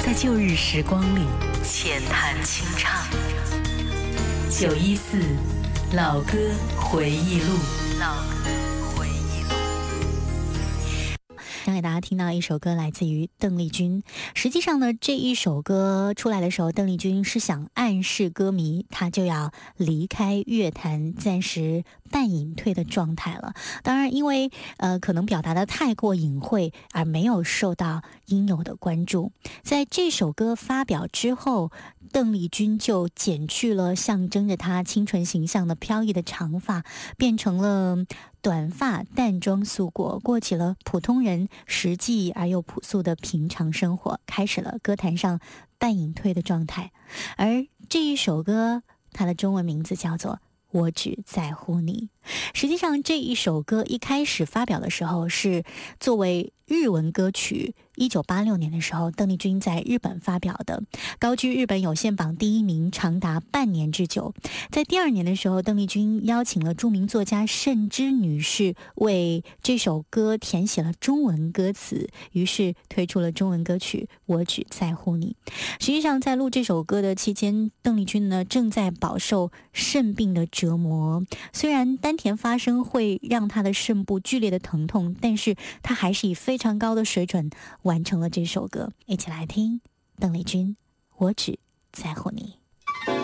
在旧日时光里浅谈清唱，914老歌回忆录。 想给大家听到一首歌，来自于邓丽君。实际上呢，这一首歌出来的时候，邓丽君是想暗示歌迷，她就要离开乐坛，暂时半隐退的状态了。当然，因为可能表达的太过隐晦，而没有受到应有的关注。在这首歌发表之后，邓丽君就剪去了象征着她清纯形象的飘逸的长发，变成了短发淡妆素裹，过起了普通人实际而又朴素的平常生活，开始了歌坛上半隐退的状态。而这一首歌，它的中文名字叫做我只在乎你。实际上这一首歌一开始发表的时候是作为日文歌曲，1986年的时候邓丽君在日本发表的，高居日本有线榜第1名长达半年之久。在第2年的时候，邓丽君邀请了著名作家盛之女士为这首歌填写了中文歌词，于是推出了中文歌曲《我只在乎你》。实际上在录这首歌的期间，邓丽君呢正在饱受肾病的折磨，虽然丹田发声会让她的肾部剧烈的疼痛，但是她还是以非常高的水准完成了这首歌。一起来听邓丽君《我只在乎你》。